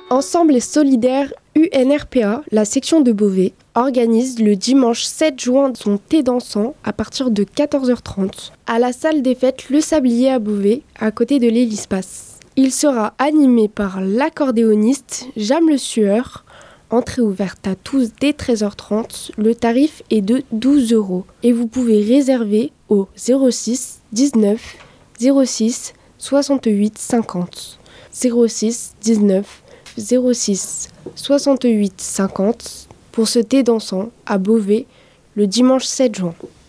Ensemble et solidaire UNRPA, la section de Beauvais, organise le dimanche 7 juin son thé dansant à partir de 14h30 à la salle des fêtes Le Sablier à Beauvais, à côté de l'Hélice-Passe. Il sera animé par l'accordéoniste Jam Le Sueur. Entrée ouverte à tous dès 13h30. Le tarif est de 12 € et vous pouvez réserver au 06 19 06 68 50. 06 19 06 68 50 pour ce thé dansant à Beauvais le dimanche 7 juin.